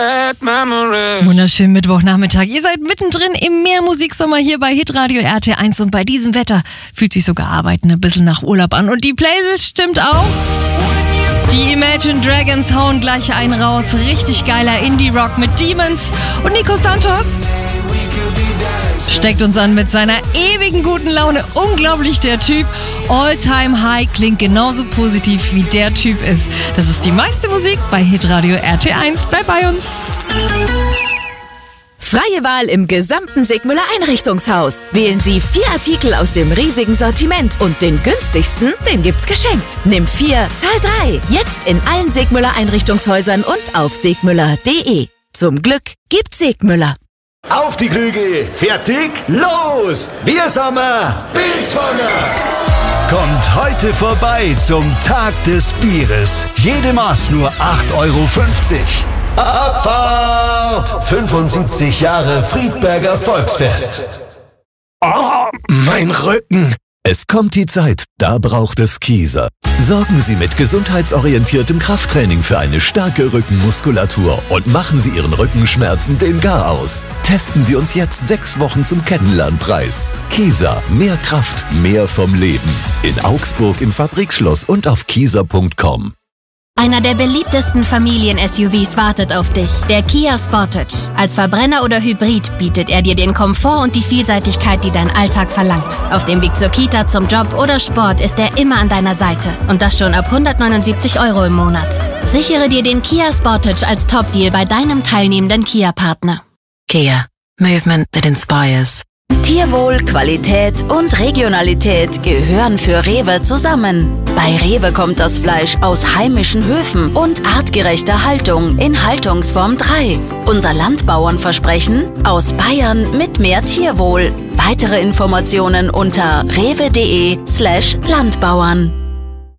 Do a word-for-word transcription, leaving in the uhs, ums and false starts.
Wunderschönen Mittwochnachmittag. Ihr seid mittendrin im Mehrmusiksommer hier bei Hitradio R T eins und bei diesem Wetter fühlt sich sogar Arbeiten ein bisschen nach Urlaub an. Und die Playlist stimmt auch. Die Imagine Dragons hauen gleich einen raus. Richtig geiler Indie-Rock mit Demons. Und Nico Santos steckt uns an mit seiner ewigen guten Laune. Unglaublich, der Typ. All-Time High klingt genauso positiv, wie der Typ ist. Das ist die meiste Musik bei Hitradio R T eins. Bleib bei uns. Freie Wahl im gesamten Segmüller Einrichtungshaus. Wählen Sie vier Artikel aus dem riesigen Sortiment und den günstigsten, den gibt's geschenkt. Nimm vier, zahl drei. Jetzt in allen Segmüller Einrichtungshäusern und auf segmüller punkt de. Zum Glück gibt's Segmüller. Auf die Krüge, fertig, los! Wir Sommer, Bilsvonger! Kommt heute vorbei zum Tag des Bieres. Jede Maß nur acht Euro fünfzig. Abfahrt! fünfundsiebzig Jahre Friedberger Volksfest. Oh, mein Rücken! Es kommt die Zeit, da braucht es Kieser. Sorgen Sie mit gesundheitsorientiertem Krafttraining für eine starke Rückenmuskulatur und machen Sie Ihren Rückenschmerzen den Gar aus. Testen Sie uns jetzt sechs Wochen zum Kennenlernpreis. Kieser, mehr Kraft, mehr vom Leben. In Augsburg im Fabrikschloss und auf kieser punkt com. Einer der beliebtesten Familien-S U Vs wartet auf dich, der Kia Sportage. Als Verbrenner oder Hybrid bietet er dir den Komfort und die Vielseitigkeit, die dein Alltag verlangt. Auf dem Weg zur Kita, zum Job oder Sport ist er immer an deiner Seite. Und das schon ab hundertneunundsiebzig Euro im Monat. Sichere dir den Kia Sportage als Top-Deal bei deinem teilnehmenden Kia-Partner. Kia. Movement that inspires. Tierwohl, Qualität und Regionalität gehören für Rewe zusammen. Bei Rewe kommt das Fleisch aus heimischen Höfen und artgerechter Haltung in Haltungsform drei. Unser Landbauernversprechen: aus Bayern mit mehr Tierwohl. Weitere Informationen unter rewe punkt de slash Landbauern.